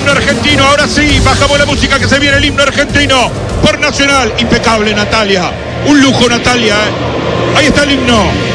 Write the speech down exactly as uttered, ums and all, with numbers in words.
himno argentino. Ahora sí, bajamos la música que se viene el himno argentino por Nacional. Impecable, Natalia. Un lujo, Natalia, ¿eh? Ahí está el himno.